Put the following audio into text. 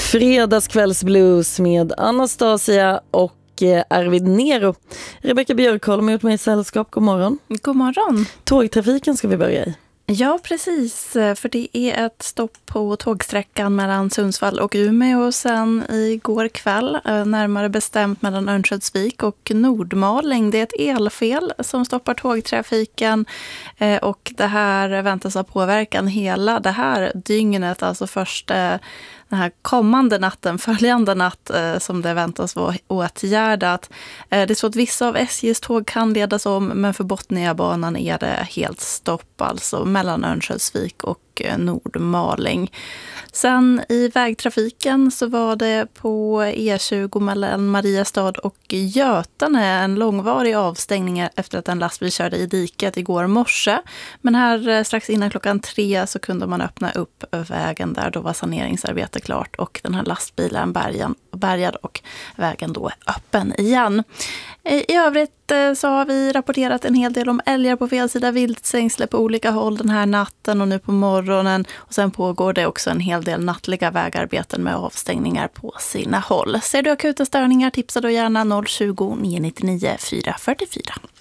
Fredagskvällsblues med Anastasia och Arvid Nero. Rebecka Björkholm har gjort mig i sällskap. God morgon. God morgon. Tågtrafiken ska vi börja i. Ja, precis. För det är ett stopp på tågsträckan mellan Sundsvall och Umeå och sen igår kväll, närmare bestämt mellan Örnsköldsvik och Nordmaling. Det är ett elfel som stoppar tågtrafiken och det här väntas ha påverkan hela det här dygnet, alltså först den här kommande natten, följande natt som det väntas vara åtgärdat. Det är så att vissa av SJs tåg kan ledas om, men för Botniabanan är det helt stopp, alltså mellan Örnsköldsvik och Nordmaling. Sen i vägtrafiken så var det på E20 mellan Mariestad och Götene en långvarig avstängning efter att en lastbil körde i diket igår morse. Men här strax innan 3 så kunde man öppna upp vägen där, då var saneringsarbete klart och den här lastbilen bärgad och vägen då öppen igen. I övrigt så har vi rapporterat en hel del om älgar på fel sida viltstängsle på olika håll den här natten och nu på morgonen. Och sen pågår det också en hel del nattliga vägarbeten med avstängningar på sina håll. Ser du akuta störningar, tipsa då gärna 020 999 444.